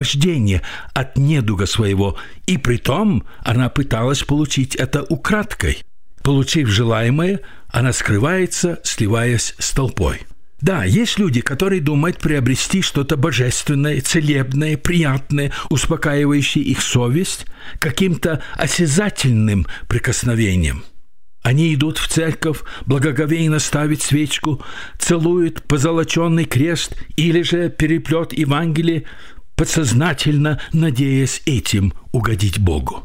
освобождение от недуга своего, и притом она пыталась получить это украдкой. Получив желаемое, она скрывается, сливаясь с толпой. Да, есть люди, которые думают приобрести что-то божественное, целебное, приятное, успокаивающее их совесть каким-то осязательным прикосновением. Они идут в церковь, благоговейно ставят свечку, целуют позолоченный крест или же переплет Евангелия, подсознательно надеясь этим угодить Богу.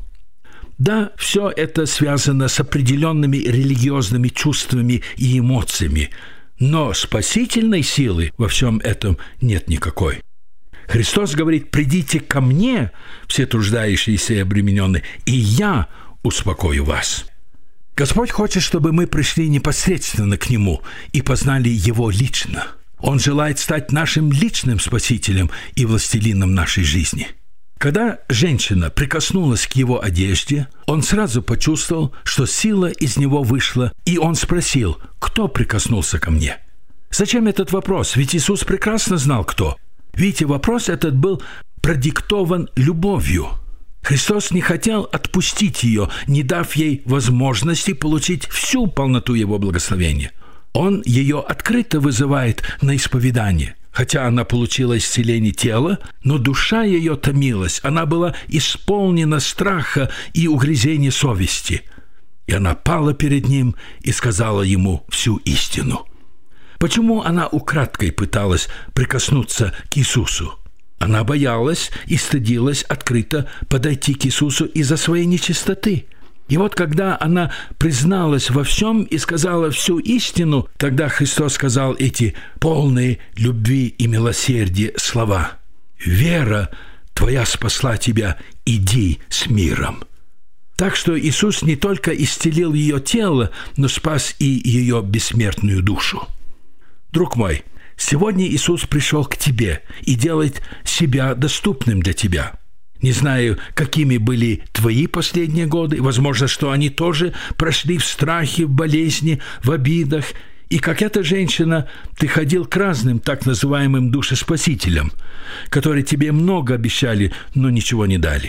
Да, все это связано с определенными религиозными чувствами и эмоциями, но спасительной силы во всем этом нет никакой. Христос говорит: «Придите ко мне, все труждающиеся и обремененные, и я успокою вас». Господь хочет, чтобы мы пришли непосредственно к Нему и познали Его лично. Он желает стать нашим личным спасителем и властелином нашей жизни. Когда женщина прикоснулась к Его одежде, он сразу почувствовал, что сила из него вышла, и он спросил: «Кто прикоснулся ко мне?» Зачем этот вопрос? Ведь Иисус прекрасно знал, кто. Видите, вопрос этот был продиктован любовью. Христос не хотел отпустить ее, не дав ей возможности получить всю полноту Его благословения. Он ее открыто вызывает на исповедание. Хотя она получила исцеление тела, но душа ее томилась, она была исполнена страха и угрызения совести. И она пала перед Ним и сказала Ему всю истину. Почему она украдкой пыталась прикоснуться к Иисусу? Она боялась и стыдилась открыто подойти к Иисусу из-за своей нечистоты. И вот когда она призналась во всем и сказала всю истину, тогда Христос сказал эти полные любви и милосердия слова: «Вера твоя спасла тебя, иди с миром». Так что Иисус не только исцелил ее тело, но спас и ее бессмертную душу. Друг мой, сегодня Иисус пришел к тебе и делает себя доступным для тебя. Не знаю, какими были твои последние годы. Возможно, что они тоже прошли в страхе, в болезни, в обидах. И как эта женщина, ты ходил к разным так называемым душеспасителям, которые тебе много обещали, но ничего не дали.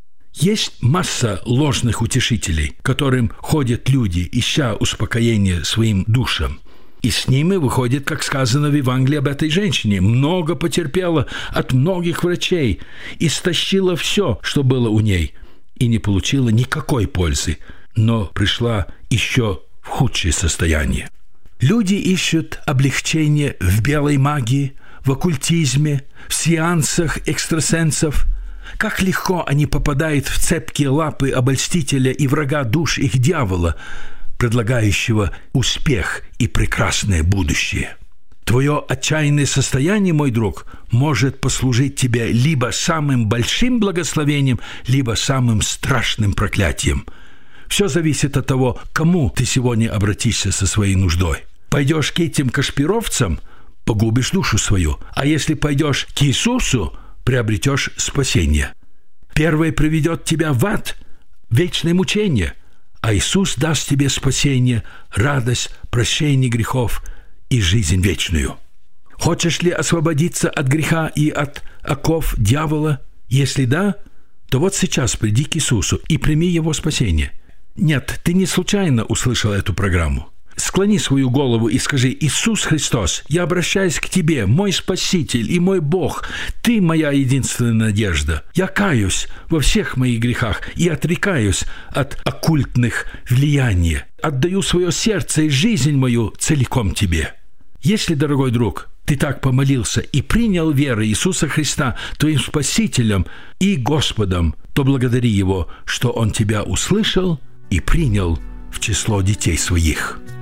Есть масса ложных утешителей, к которым ходят люди, ища успокоения своим душам. И с ними выходит, как сказано в Евангелии об этой женщине, много потерпела от многих врачей, истощила все, что было у ней, и не получила никакой пользы, но пришла еще в худшее состояние. Люди ищут облегчение в белой магии, в оккультизме, в сеансах экстрасенсов. Как легко они попадают в цепкие лапы обольстителя и врага душ их дьявола, предлагающего успех и прекрасное будущее. Твое отчаянное состояние, мой друг, может послужить тебе либо самым большим благословением, либо самым страшным проклятием. Все зависит от того, к кому ты сегодня обратишься со своей нуждой. Пойдешь к этим кашпировцам – погубишь душу свою, а если пойдешь к Иисусу – приобретешь спасение. Первое приведет тебя в ад, вечное мучение, а Иисус даст тебе спасение, радость, прощение грехов и жизнь вечную. Хочешь ли освободиться от греха и от оков дьявола? Если да, то вот сейчас приди к Иисусу и прими Его спасение. Нет, ты не случайно услышал эту программу. Склони свою голову и скажи: «Иисус Христос, я обращаюсь к Тебе, мой Спаситель и мой Бог. Ты моя единственная надежда. Я каюсь во всех моих грехах и отрекаюсь от оккультных влияний. Отдаю свое сердце и жизнь мою целиком Тебе». Если, дорогой друг, ты так помолился и принял веру Иисуса Христа твоим Спасителем и Господом, то благодари Его, что Он тебя услышал и принял в число детей своих.